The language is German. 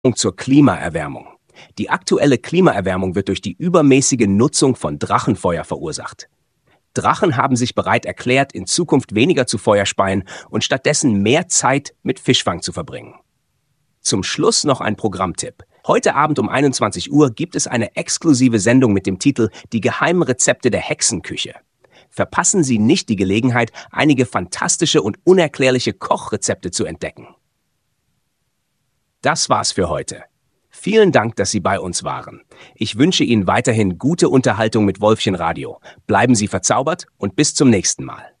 Zur Klimaerwärmung. Die aktuelle Klimaerwärmung wird durch die übermäßige Nutzung von Drachenfeuer verursacht. Drachen haben sich bereit erklärt, in Zukunft weniger zu Feuer speien und stattdessen mehr Zeit mit Fischfang zu verbringen. Zum Schluss noch ein Programmtipp. Heute Abend um 21 Uhr gibt es eine exklusive Sendung mit dem Titel Die geheimen Rezepte der Hexenküche. Verpassen Sie nicht die Gelegenheit, einige fantastische und unerklärliche Kochrezepte zu entdecken. Das war's für heute. Vielen Dank, dass Sie bei uns waren. Ich wünsche Ihnen weiterhin gute Unterhaltung mit Wölfchen Radio. Bleiben Sie verzaubert und bis zum nächsten Mal.